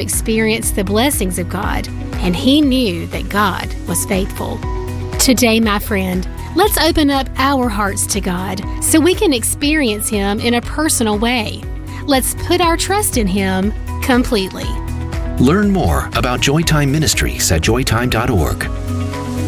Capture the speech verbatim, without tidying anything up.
experience the blessings of God, and he knew that God was faithful. Today, my friend, let's open up our hearts to God so we can experience him in a personal way. Let's put our trust in him completely. Learn more about Joytime Ministries at joytime dot org.